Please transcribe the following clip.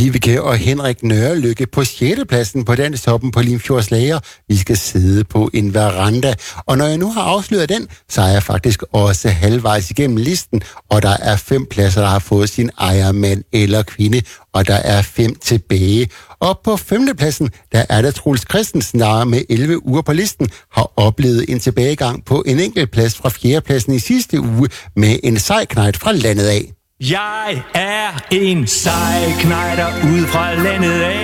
Vibeke og Henrik Nørrelykke på 6. pladsen på Danstoppen på Limfjordslager. Vi skal sidde på en veranda. Og når jeg nu har afsløret den, så er jeg faktisk også halvvejs igennem listen. Og der er 5 pladser, der har fået sin ejermand eller kvinde. Og der er 5 tilbage. Og på 5. pladsen, der er der Troels Christensen, der med 11 uger på listen har oplevet en tilbagegang på en enkelt plads fra 4. pladsen i sidste uge med en sejknejt fra landet af. Jeg er en sejknejder ude fra landet af.